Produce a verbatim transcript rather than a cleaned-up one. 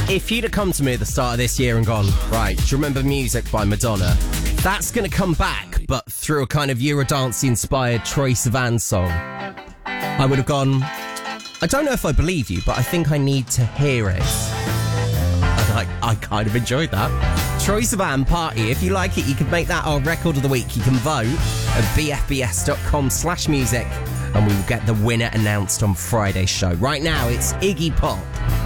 If you'd have come to me at the start of this year and gone, right, do you remember Music by Madonna? That's going to come back, but through a kind of Eurodance-inspired Troye Sivan song. I would have gone, I don't know if I believe you, but I think I need to hear it. And I, I kind of enjoyed that. Troye Sivan, Party. If you like it, you can make that our record of the week. You can vote at b f b s dot com slash music, and we will get the winner announced on Friday's show. Right now, it's Iggy Pop